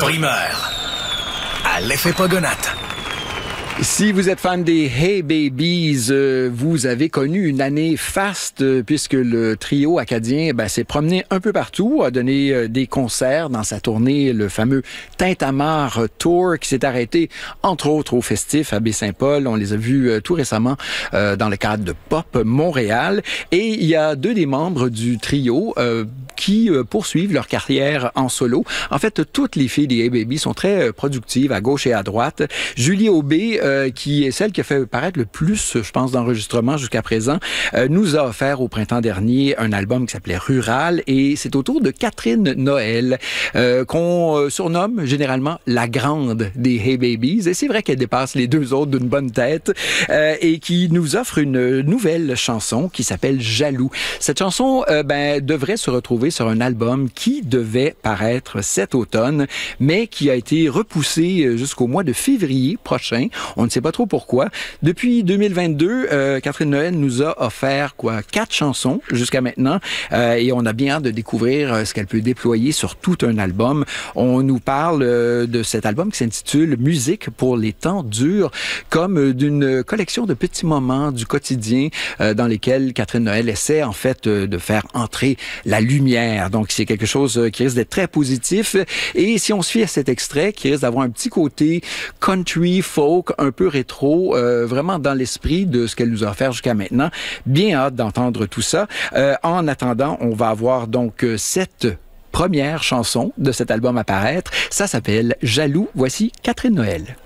primeur à l'effet Pogonate. Si vous êtes fan des Hey Babies, vous avez connu une année faste puisque le trio acadien s'est promené un peu partout, a donné des concerts dans sa tournée, le fameux Tintamarre Tour qui s'est arrêté entre autres au Festif à Baie-Saint-Paul. On les a vus tout récemment dans le cadre de Pop Montréal. Et il y a deux des membres du trio qui poursuivent leur carrière en solo. En fait, toutes les filles des Hey Babies sont très productives à gauche et à droite. Julie Aubé, qui est celle qui a fait paraître le plus, je pense, d'enregistrements jusqu'à présent, nous a offert au printemps dernier un album qui s'appelait Rural, et c'est au tour de Catherine Noël, qu'on surnomme généralement la grande des Hey Babies, et c'est vrai qu'elle dépasse les deux autres d'une bonne tête, et qui nous offre une nouvelle chanson qui s'appelle Jaloux. Cette chanson devrait se retrouver sur un album qui devait paraître cet automne, mais qui a été repoussé jusqu'au mois de février prochain. On ne sait pas trop pourquoi. Depuis 2022, Catherine Noël nous a offert 4 chansons jusqu'à maintenant, et on a bien hâte de découvrir ce qu'elle peut déployer sur tout un album. On nous parle de cet album qui s'intitule Musique pour les temps durs, comme d'une collection de petits moments du quotidien dans lesquels Catherine Noël essaie en fait de faire entrer la lumière. Donc c'est quelque chose qui risque d'être très positif, et si on se fie à cet extrait qui risque d'avoir un petit côté country, folk, un peu rétro, vraiment dans l'esprit de ce qu'elle nous a offert jusqu'à maintenant. Bien hâte d'entendre tout ça. En attendant, on va avoir donc cette première chanson de cet album à paraître. Ça s'appelle Jaloux. Voici Catherine Noël.